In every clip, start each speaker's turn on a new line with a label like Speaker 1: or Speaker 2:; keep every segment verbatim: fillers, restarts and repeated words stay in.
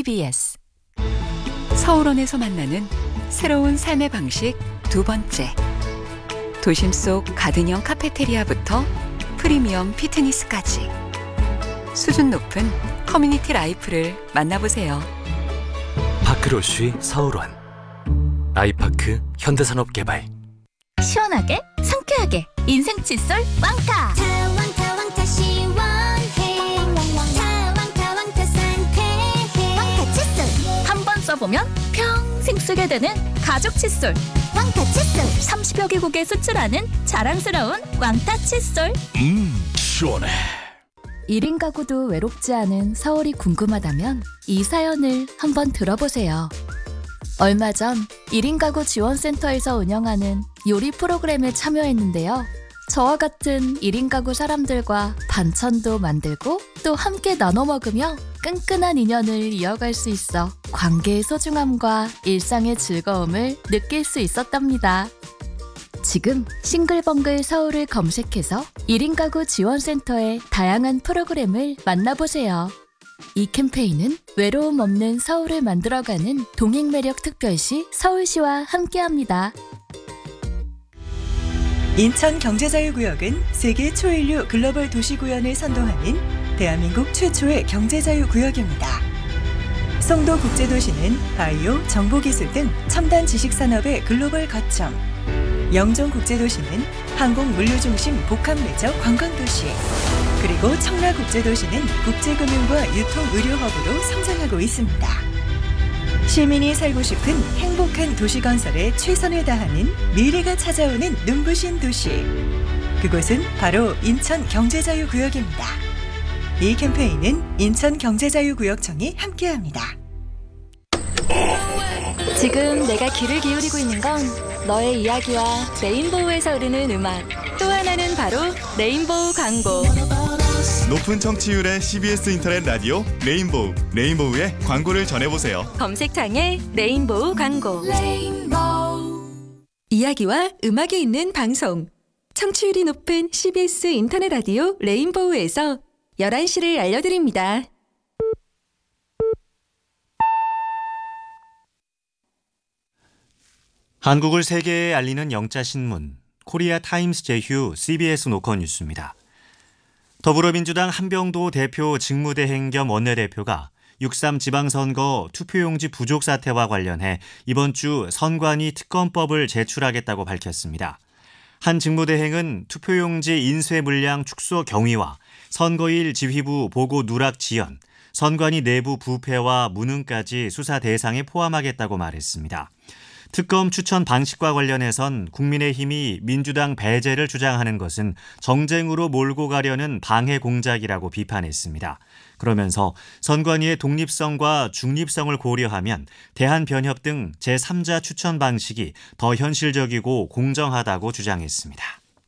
Speaker 1: 씨비에스 서울원에서 만나는 새로운 삶의 방식 두 번째. 도심 속 가든형 카페테리아부터 프리미엄 피트니스까지 수준 높은 커뮤니티 라이프를 만나보세요.
Speaker 2: 파크로쉬 서울원 아이파크 현대산업개발.
Speaker 3: 시원하게 상쾌하게 인생 칫솔 왕타.
Speaker 4: 왕타 왕타 시원해. 왕타 왕타 상쾌해. 왕타 칫솔.
Speaker 3: 한 번 써보면 평생 쓰게 되는 가죽 칫솔.
Speaker 4: 왕타 칫솔.
Speaker 3: 삼십여 개국에 수출하는 자랑스러운 왕타 칫솔.
Speaker 2: 음 시원해.
Speaker 3: 일 인 가구도 외롭지 않은 서울이 궁금하다면 이 사연을 한번 들어보세요. 얼마 전 일 인 가구 지원센터에서 운영하는 요리 프로그램에 참여했는데요. 저와 같은 일 인 가구 사람들과 반찬도 만들고 또 함께 나눠 먹으며 끈끈한 인연을 이어갈 수 있어 관계의 소중함과 일상의 즐거움을 느낄 수 있었답니다. 지금 싱글벙글 서울을 검색해서 일 인 가구 지원센터의 다양한 프로그램을 만나보세요. 이 캠페인은 외로움 없는 서울을 만들어가는 동행매력 특별시 서울시와 함께합니다.
Speaker 5: 인천경제자유구역은 세계 초인류 글로벌 도시구현을 선도하는 대한민국 최초의 경제자유구역입니다. 송도국제도시는 바이오, 정보기술 등 첨단 지식산업의 글로벌 거점, 영종국제도시는 항공물류중심 복합매적 관광도시, 그리고 청라국제도시는 국제금융과 유통의료허브로 성장하고 있습니다. 시민이 살고 싶은 행복한 도시 건설에 최선을 다하는 미래가 찾아오는 눈부신 도시. 그곳은 바로 인천경제자유구역입니다. 이 캠페인은 인천경제자유구역청이 함께합니다.
Speaker 3: 지금 내가 귀를 기울이고 있는 건 너의 이야기와 레인보우에서 흐르는 음악. 또 하나는 바로 레인보우 광고.
Speaker 6: 높은 청취율의 씨비에스 인터넷 라디오 레인보우. 레인보우의 광고를 전해보세요.
Speaker 3: 검색창에 레인보우 광고.
Speaker 4: 레인보우.
Speaker 7: 이야기와 음악이 있는 방송. 청취율이 높은 씨비에스 인터넷 라디오 레인보우에서 열한 시를 알려드립니다.
Speaker 8: 한국을 세계에 알리는 영자신문 코리아 타임스 제휴 씨비에스 노컷 뉴스입니다. 더불어민주당 한병도 대표 직무대행 겸 원내대표가 육삼 지방선거 투표용지 부족 사태와 관련해 이번 주 선관위 특검법을 제출하겠다고 밝혔습니다. 한 직무대행은 투표용지 인쇄 물량 축소 경위와 선거일 지휘부 보고 누락 지연, 선관위 내부 부패와 무능까지 수사 대상에 포함하겠다고 말했습니다. 특검 추천 방식과 관련해선 국민의힘이 민주당 배제를 주장하는 것은 정쟁으로 몰고 가려는 방해 공작이라고 비판했습니다. 그러면서 선관위의 독립성과 중립성을 고려하면 대한변협 등 제삼자 추천 방식이 더 현실적이고 공정하다고 주장했습니다.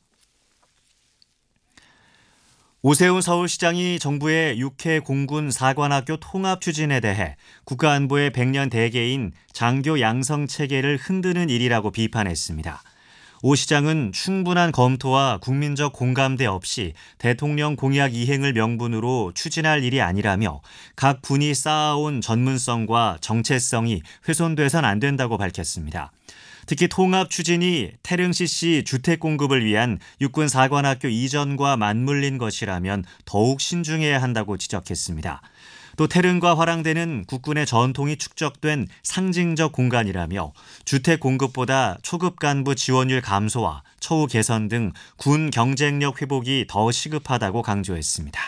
Speaker 8: 오세훈 서울시장이 정부의 육해 공군 사관학교 통합 추진에 대해 국가안보의 백년 대계인 장교 양성 체계를 흔드는 일이라고 비판했습니다. 오 시장은 충분한 검토와 국민적 공감대 없이 대통령 공약 이행을 명분으로 추진할 일이 아니라며 각 군이 쌓아온 전문성과 정체성이 훼손돼선 안 된다고 밝혔습니다. 특히 통합 추진이 태릉 씨씨 주택 공급을 위한 육군 사관학교 이전과 맞물린 것이라면 더욱 신중해야 한다고 지적했습니다. 또 태릉과 화랑대는 국군의 전통이 축적된 상징적 공간이라며 주택 공급보다 초급 간부 지원율 감소와 처우 개선 등 군 경쟁력 회복이 더 시급하다고 강조했습니다.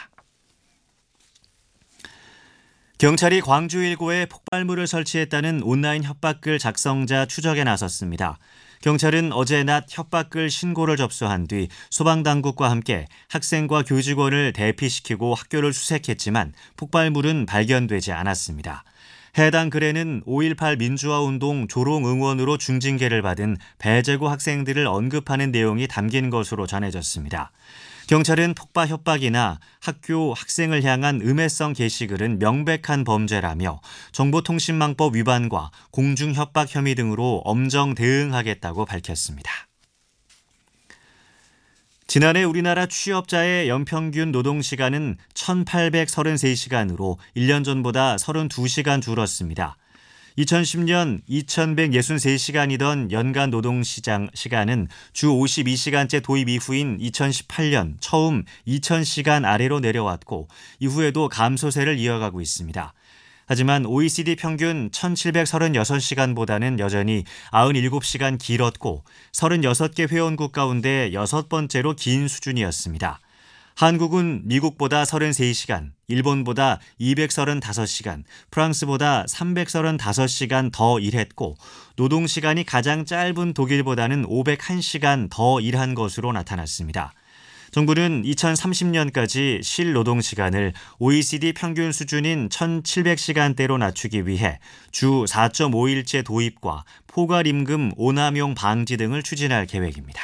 Speaker 8: 경찰이 광주 일고에 폭발물을 설치했다는 온라인 협박글 작성자 추적에 나섰습니다. 경찰은 어제 낮 협박글 신고를 접수한 뒤 소방당국과 함께 학생과 교직원을 대피시키고 학교를 수색했지만 폭발물은 발견되지 않았습니다. 해당 글에는 오일팔 민주화운동 조롱응원으로 중징계를 받은 배제고 학생들을 언급하는 내용이 담긴 것으로 전해졌습니다. 경찰은 폭파 협박이나 학교, 학생을 향한 음해성 게시글은 명백한 범죄라며 정보통신망법 위반과 공중협박 혐의 등으로 엄정 대응하겠다고 밝혔습니다. 지난해 우리나라 취업자의 연평균 노동시간은 천팔백삼십삼 시간으로 일 년 전보다 삼십이 시간 줄었습니다. 이천십 년 이천백육십삼 시간이던 연간 노동시장 시간은 주 오십이 시간제 도입 이후인 이천십팔 년 처음 이천 시간 아래로 내려왔고 이후에도 감소세를 이어가고 있습니다. 하지만 오이시디 평균 천칠백삼십육 시간보다는 여전히 구십칠 시간 길었고 서른여섯 개 회원국 가운데 여섯 번째로 긴 수준이었습니다. 한국은 미국보다 삼십삼 시간, 일본보다 이백삼십오 시간, 프랑스보다 삼백삼십오 시간 더 일했고 노동시간이 가장 짧은 독일보다는 오백일 시간 더 일한 것으로 나타났습니다. 정부는 이천삼십 년까지 실노동시간을 오이시디 평균 수준인 천칠백 시간대로 낮추기 위해 주 사 점 오 일제 도입과 포괄임금 오남용 방지 등을 추진할 계획입니다.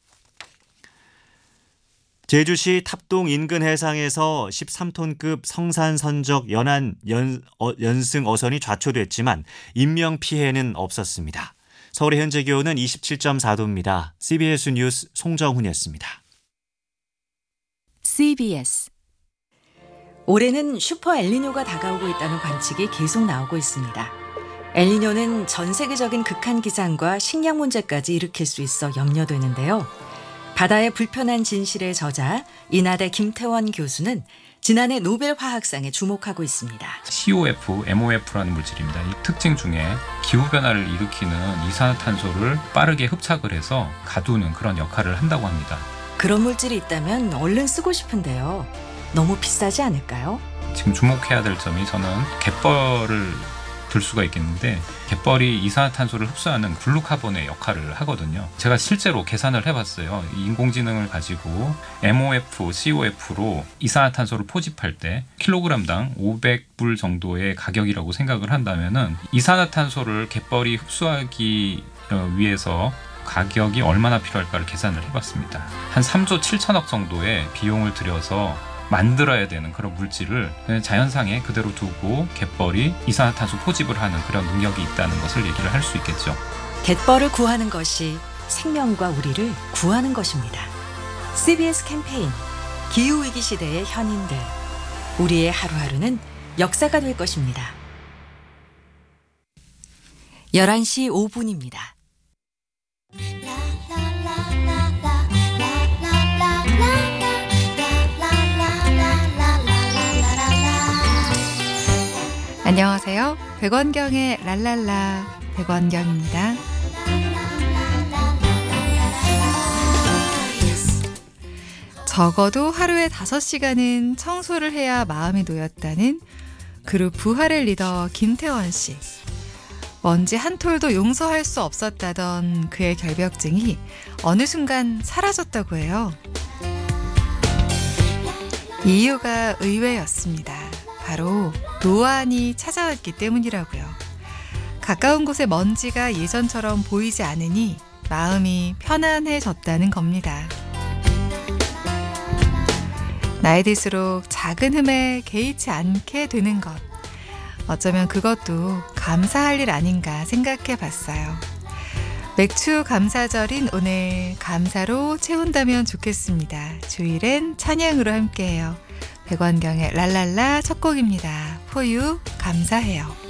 Speaker 8: 제주시 탑동 인근 해상에서 십삼 톤급 성산선적 연안 연, 어, 연승 어선이 좌초됐지만 인명피해는 없었습니다. 서울의 현재 기온은 이십칠 점 사 도입니다. 씨비에스 뉴스 송정훈이었습니다.
Speaker 3: 씨비에스
Speaker 5: 올해는 슈퍼 엘니뇨가 다가오고 있다는 관측이 계속 나오고 있습니다. 엘니뇨는 전 세계적인 극한 기상과 식량 문제까지 일으킬 수 있어 염려되는데요. 바다의 불편한 진실의 저자 인하대 김태원 교수는 지난해 노벨 화학상에 주목하고 있습니다.
Speaker 9: 씨오에프, 엠오에프라는 물질입니다. 이 특징 중에 기후변화를 일으키는 이산화탄소를 빠르게 흡착을 해서 가두는 그런 역할을 한다고 합니다.
Speaker 5: 그런 물질이 있다면 얼른 쓰고 싶은데요. 너무 비싸지 않을까요?
Speaker 9: 지금 주목해야 될 점이 저는 갯벌을 들 수가 있겠는데 갯벌이 이산화탄소를 흡수하는 블루카본의 역할을 하거든요. 제가 실제로 계산을 해봤어요. 이 인공지능을 가지고 엠오에프, 씨오에프로 이산화탄소를 포집할 때 킬로그램당 오백 불 정도의 가격이라고 생각을 한다면은 이산화탄소를 갯벌이 흡수하기 위해서 가격이 얼마나 필요할까를 계산을 해봤습니다. 한 삼조 칠천억 정도의 비용을 들여서 만들어야 되는 그런 물질을 자연상에 그대로 두고 갯벌이 이산화탄소 포집을 하는 그런 능력이 있다는 것을 얘기를 할 수 있겠죠.
Speaker 5: 갯벌을 구하는 것이 생명과 우리를 구하는 것입니다. 씨비에스 캠페인 기후위기 시대의 현인들 우리의 하루하루는 역사가 될 것입니다. 열한 시 오 분입니다.
Speaker 10: 안녕하세요. 백원경의 랄랄라 백원경입니다. 적어도 하루에 다섯 시간은 청소를 해야 마음이 놓였다는 그룹 부활의 리더 김태원 씨. 먼지 한 톨도 용서할 수 없었다던 그의 결벽증이 어느 순간 사라졌다고 해요. 이유가 의외였습니다. 바로 노안이 찾아왔기 때문이라고요. 가까운 곳에 먼지가 예전처럼 보이지 않으니 마음이 편안해졌다는 겁니다. 나이 들수록 작은 흠에 개의치 않게 되는 것. 어쩌면 그것도 감사할 일 아닌가 생각해 봤어요. 맥주 감사절인 오늘 감사로 채운다면 좋겠습니다. 주일엔 찬양으로 함께해요. 백원경의 랄랄라 첫 곡입니다. 포유 감사해요.